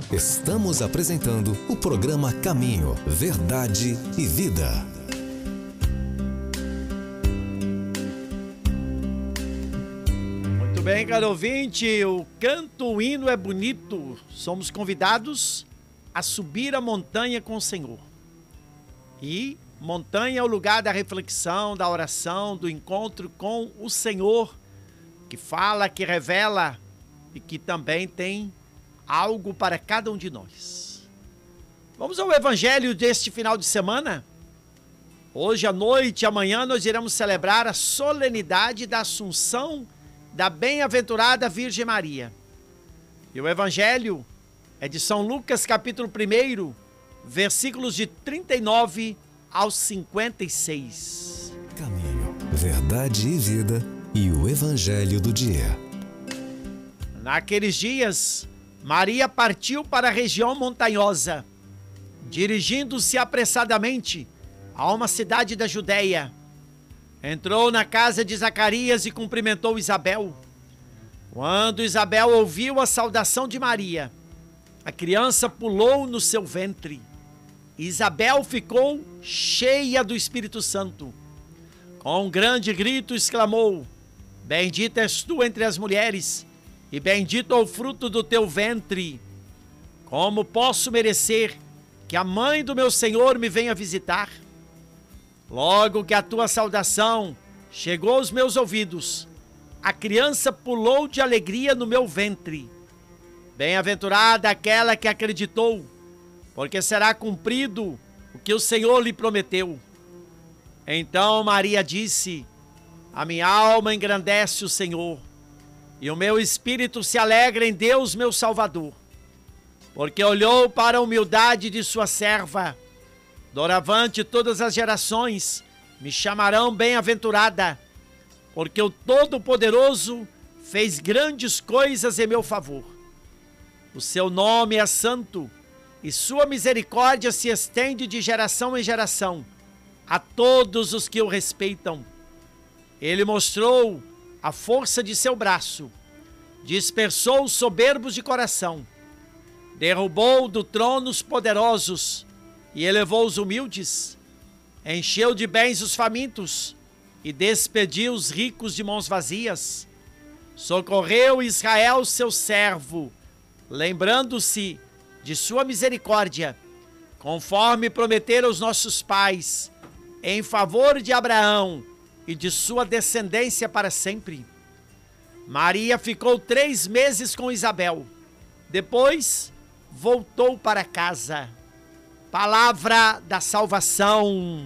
Estamos apresentando o programa Caminho, Verdade e Vida. Muito bem, caro ouvinte, o canto, o hino é bonito. Somos convidados a subir a montanha com o Senhor. E montanha é o lugar da reflexão, da oração, do encontro com o Senhor, que fala, que revela e que também tem algo para cada um de nós. Vamos ao evangelho deste final de semana? Hoje à noite e amanhã nós iremos celebrar a solenidade da Assunção da bem-aventurada Virgem Maria. E o evangelho é de São Lucas, capítulo 1, versículos de 39 ao 56. Caminho, Verdade e Vida e o evangelho do dia. Naqueles dias, Maria partiu para a região montanhosa, dirigindo-se apressadamente a uma cidade da Judéia. Entrou na casa de Zacarias e cumprimentou Isabel. Quando Isabel ouviu a saudação de Maria, a criança pulou no seu ventre. Isabel ficou cheia do Espírito Santo. Com um grande grito exclamou: Bendita és tu entre as mulheres, e bendito é o fruto do teu ventre. Como posso merecer que a mãe do meu Senhor me venha visitar? Logo que a tua saudação chegou aos meus ouvidos, a criança pulou de alegria no meu ventre. Bem-aventurada aquela que acreditou, porque será cumprido o que o Senhor lhe prometeu. Então Maria disse: A minha alma engrandece o Senhor, e o meu espírito se alegra em Deus, meu Salvador, porque olhou para a humildade de sua serva. Doravante todas as gerações me chamarão bem-aventurada, porque o Todo-Poderoso fez grandes coisas em meu favor. O seu nome é santo, e sua misericórdia se estende de geração em geração a todos os que o respeitam. Ele mostrou a força de seu braço, dispersou os soberbos de coração, derrubou do trono os poderosos e elevou os humildes, encheu de bens os famintos e despediu os ricos de mãos vazias. Socorreu Israel, seu servo, lembrando-se de sua misericórdia, conforme prometeram os nossos pais, em favor de Abraão e de sua descendência para sempre. Maria ficou 3 meses com Isabel. Depois voltou para casa. Palavra da salvação.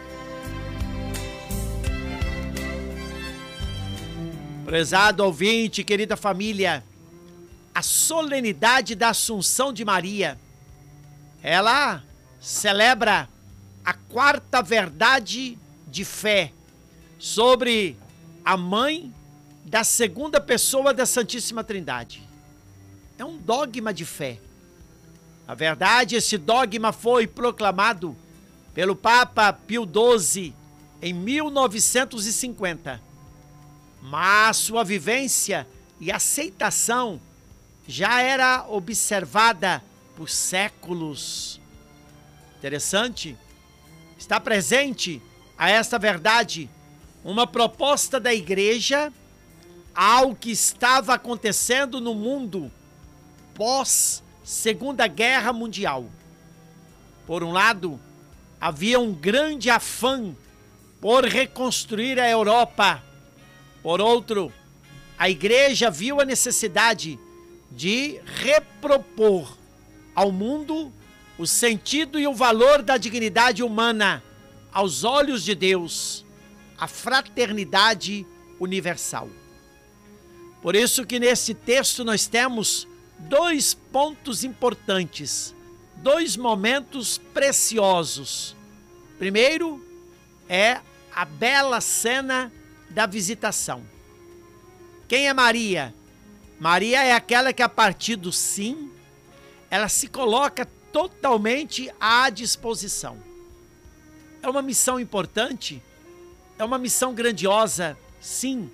Prezado ouvinte, querida família, a solenidade da Assunção de Maria, ela celebra a 4ª verdade de fé sobre a mãe da 2ª pessoa da Santíssima Trindade. É um dogma de fé. Na verdade, esse dogma foi proclamado pelo Papa Pio XII em 1950. Mas sua vivência e aceitação já era observada por séculos. Interessante, está presente a esta verdade uma proposta da Igreja ao que estava acontecendo no mundo pós-Segunda Guerra Mundial. Por um lado, havia um grande afã por reconstruir a Europa. Por outro, a Igreja viu a necessidade de repropor ao mundo o sentido e o valor da dignidade humana aos olhos de Deus, a fraternidade universal. Por isso que nesse texto nós temos 2 pontos importantes, 2 momentos preciosos. Primeiro é a bela cena da visitação. Quem é Maria? Maria é aquela que, a partir do sim, ela se coloca totalmente à disposição. É uma missão importante, é uma missão grandiosa, sim,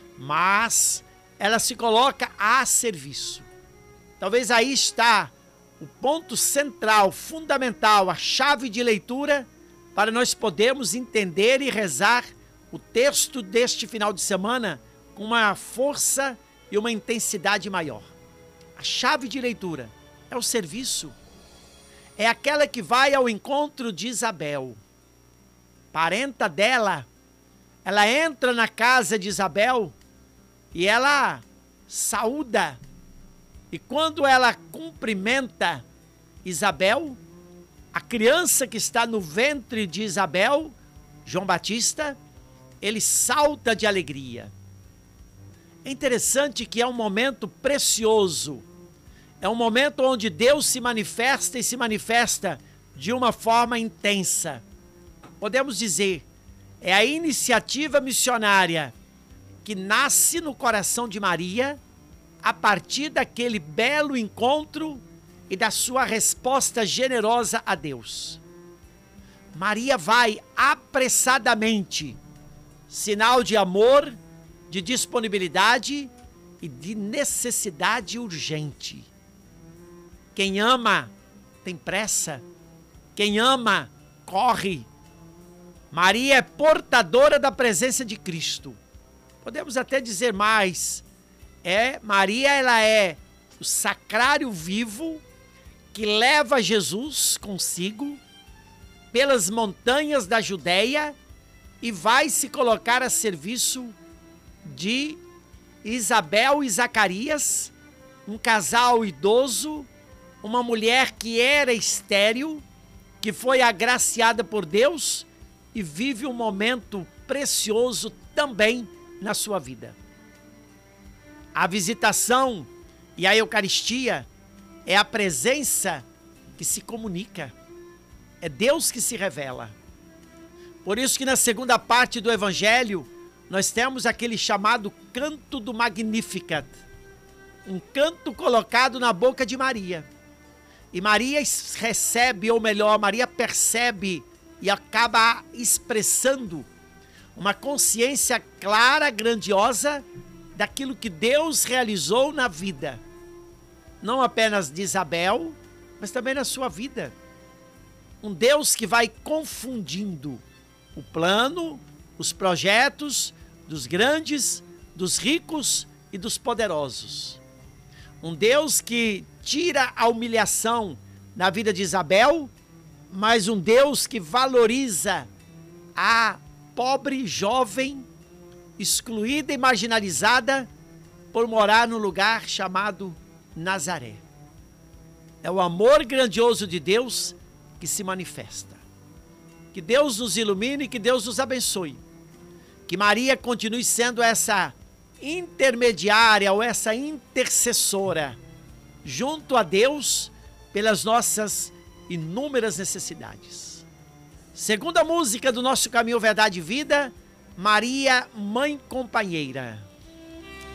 mas ela se coloca a serviço. Talvez aí está o ponto central, fundamental, a chave de leitura para nós podermos entender e rezar o texto deste final de semana com uma força e uma intensidade maior. A chave de leitura é o serviço. É aquela que vai ao encontro de Isabel. Parenta dela, ela entra na casa de Isabel e ela saúda. E quando ela cumprimenta Isabel, a criança que está no ventre de Isabel, João Batista, ele salta de alegria. É interessante que é um momento precioso. É um momento onde Deus se manifesta e se manifesta de uma forma intensa. Podemos dizer, é a iniciativa missionária que nasce no coração de Maria a partir daquele belo encontro e da sua resposta generosa a Deus. Maria vai apressadamente, sinal de amor, de disponibilidade e de necessidade urgente. Quem ama tem pressa, quem ama corre. Maria é portadora da presença de Cristo. Podemos até dizer mais, Maria ela é o sacrário vivo que leva Jesus consigo pelas montanhas da Judéia e vai se colocar a serviço de Isabel e Zacarias, um casal idoso, uma mulher que era estéril, que foi agraciada por Deus e vive um momento precioso também na sua vida. A visitação e a Eucaristia é a presença que se comunica, é Deus que se revela. Por isso que na segunda parte do Evangelho, nós temos aquele chamado canto do Magnificat, um canto colocado na boca de Maria. E Maria recebe, ou melhor, Maria percebe e acaba expressando uma consciência clara, grandiosa, daquilo que Deus realizou na vida. Não apenas de Isabel, mas também na sua vida. Um Deus que vai confundindo o plano, os projetos dos grandes, dos ricos e dos poderosos. Um Deus que tira a humilhação na vida de Isabel, mas um Deus que valoriza a pobre jovem, excluída e marginalizada por morar num lugar chamado Nazaré. É o amor grandioso de Deus que se manifesta. Que Deus nos ilumine, que Deus nos abençoe. Que Maria continue sendo essa intermediária ou essa intercessora junto a Deus pelas nossas inúmeras necessidades. Segunda música do nosso Caminho, Verdade e Vida, Maria, Mãe Companheira.